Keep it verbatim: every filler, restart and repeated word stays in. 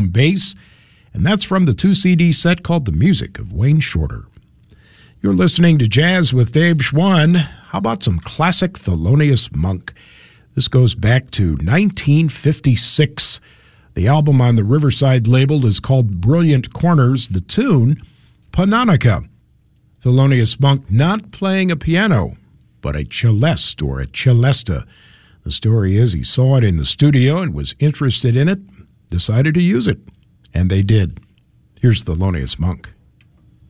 some bass, and that's from the two C D set called The Music of Wayne Shorter. You're listening to Jazz with Dave Schwann. How about some classic Thelonious Monk? This goes back to nineteen fifty-six. The album on the Riverside label is called Brilliant Corners, the tune, Panonica. Thelonious Monk not playing a piano, but a celeste or a celesta. The story is he saw it in the studio and was interested in it, decided to use it, and they did. Here's Thelonious Monk.